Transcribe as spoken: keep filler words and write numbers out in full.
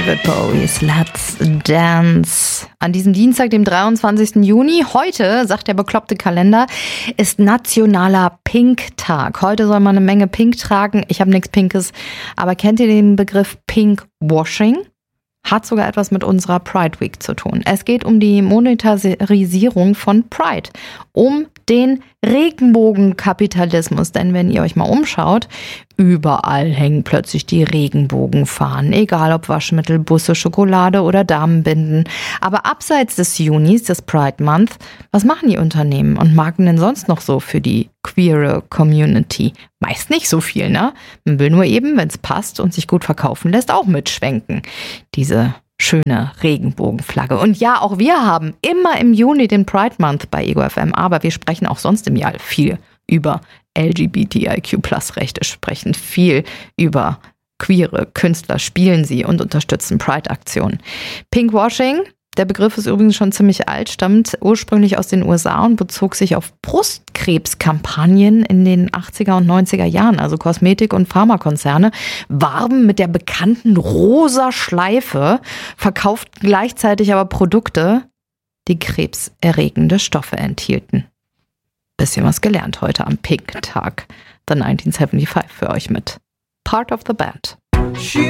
David Bowie's Let's Dance. An diesem Dienstag, dem dreiundzwanzigsten Juni, heute, sagt der bekloppte Kalender, ist nationaler Pink-Tag. Heute soll man eine Menge Pink tragen. Ich habe nichts Pinkes, aber kennt ihr den Begriff Pinkwashing? Hat sogar etwas mit unserer Pride Week zu tun. Es geht um die Monetarisierung von Pride, um den Regenbogenkapitalismus. Denn wenn ihr euch mal umschaut, überall hängen plötzlich die Regenbogenfahnen. Egal ob Waschmittel, Busse, Schokolade oder Damenbinden. Aber abseits des Junis, des Pride Month, was machen die Unternehmen und Marken denn sonst noch so für die queere Community? Meist nicht so viel, ne? Man will nur eben, wenn es passt und sich gut verkaufen lässt, auch mitschwenken. Diese schöne Regenbogenflagge. Und ja, auch wir haben immer im Juni den Pride Month bei Ego F M, aber wir sprechen auch sonst im Jahr viel über L G B T I Q Plus Rechte, sprechen viel über queere Künstler, spielen sie und unterstützen Pride-Aktionen. Pinkwashing, der Begriff ist übrigens schon ziemlich alt, stammt ursprünglich aus den U S A und bezog sich auf Brustkrebskampagnen in den achtziger und neunziger Jahren. Also Kosmetik- und Pharmakonzerne warben mit der bekannten rosa Schleife, verkauften gleichzeitig aber Produkte, die krebserregende Stoffe enthielten. Bisschen was gelernt heute am Pink-Tag, The neunzehnhundertfünfundsiebzig für euch mit Part of the Band. She